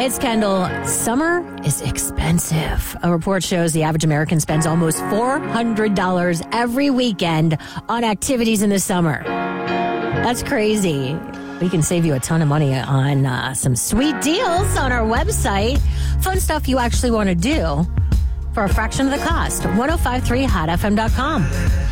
It's Kendall. Summer is expensive. A report shows the average American spends almost $400 every weekend on activities in the summer. That's crazy. We can save you a ton of money on some sweet deals on our website. Fun stuff you actually want to do for a fraction of the cost. 1053hotfm.com.